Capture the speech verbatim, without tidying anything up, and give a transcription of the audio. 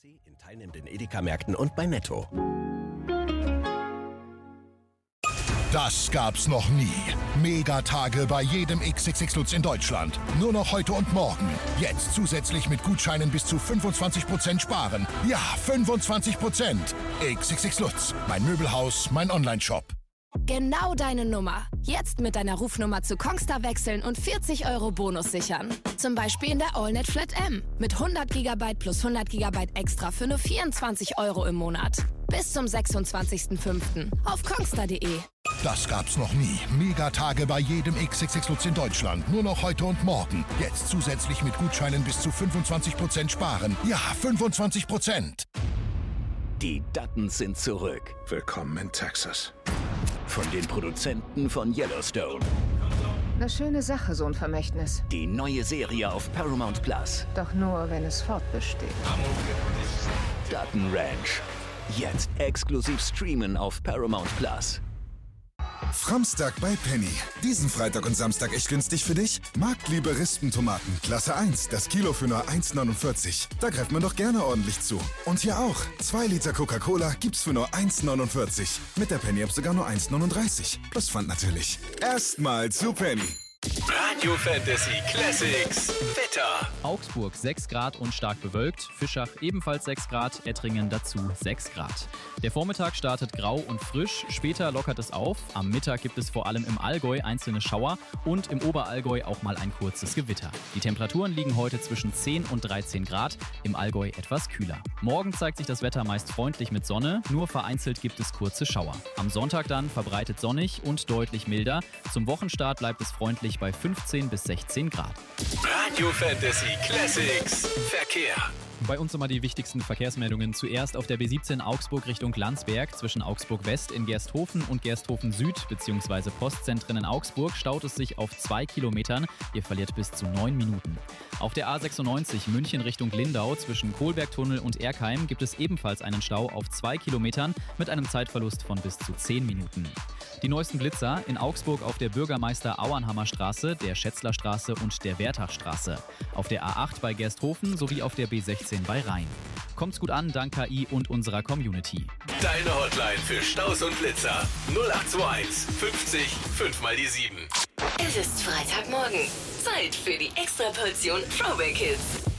in teilnehmenden Edeka-Märkten und bei Netto. Das gab's noch nie. Megatage bei jedem X X X Lutz in Deutschland. Nur noch heute und morgen. Jetzt zusätzlich mit Gutscheinen bis zu fünfundzwanzig Prozent sparen. Ja, fünfundzwanzig Prozent. X X X Lutz. Mein Möbelhaus, mein Onlineshop. Genau deine Nummer. Jetzt mit deiner Rufnummer zu Kongstar wechseln und vierzig Euro Bonus sichern. Zum Beispiel in der AllNet Flat M. Mit hundert Gigabyte plus hundert Gigabyte extra für nur vierundzwanzig Euro im Monat. Bis zum sechsundzwanzigsten fünften auf kongstar punkt de. Das gab's noch nie. Megatage bei jedem X X X Lutz in Deutschland. Nur noch heute und morgen. Jetzt zusätzlich mit Gutscheinen bis zu fünfundzwanzig Prozent sparen. Ja, fünfundzwanzig Prozent. Die Duttons sind zurück. Willkommen in Texas. Von den Produzenten von Yellowstone. Eine schöne Sache, so ein Vermächtnis. Die neue Serie auf Paramount Plus. Doch nur, wenn es fortbesteht. Dutton Ranch. Jetzt exklusiv streamen auf Paramount Plus. Framstag bei Penny. Diesen Freitag und Samstag echt günstig für dich? Marktliebe Rispentomaten, Klasse eins, das Kilo für nur eins neunundvierzig. Da greift man doch gerne ordentlich zu. Und hier auch, zwei Liter Coca-Cola gibt's für nur eins neunundvierzig. Mit der Penny-App sogar nur eins neununddreißig. Plus Pfand natürlich. Erstmal zu Penny. Radio Fantasy Classics Wetter. Augsburg sechs Grad und stark bewölkt, Fischach ebenfalls sechs Grad, Ettringen dazu sechs Grad. Der Vormittag startet grau und frisch, später lockert es auf. Am Mittag gibt es vor allem im Allgäu einzelne Schauer und im Oberallgäu auch mal ein kurzes Gewitter. Die Temperaturen liegen heute zwischen zehn und dreizehn Grad, im Allgäu etwas kühler. Morgen zeigt sich das Wetter meist freundlich mit Sonne, nur vereinzelt gibt es kurze Schauer. Am Sonntag dann verbreitet sonnig und deutlich milder. Zum Wochenstart bleibt es freundlich bei fünfzehn bis sechzehn Grad. Radio Fantasy Classics Verkehr. Bei uns immer die wichtigsten Verkehrsmeldungen. Zuerst auf der B siebzehn Augsburg Richtung Landsberg. Zwischen Augsburg West in Gersthofen und Gersthofen Süd bzw. Postzentren in Augsburg staut es sich auf zwei Kilometern. Ihr verliert bis zu neun Minuten. Auf der A sechsundneunzig München Richtung Lindau zwischen Kohlbergtunnel und Erkheim gibt es ebenfalls einen Stau auf zwei Kilometern mit einem Zeitverlust von bis zu zehn Minuten. Die neuesten Blitzer in Augsburg auf der Bürgermeister-Auernhammer Straße, der Schätzlerstraße und der Wertachstraße. Auf der A acht bei Gersthofen sowie auf der B sechzehn bei Rhein. Kommt's gut an, dank K I und unserer Community. Deine Hotline für Staus und Blitzer null acht zwei eins fünfzig fünf mal die sieben. Es ist Freitagmorgen. Zeit für die Extraportion Throwback Hits.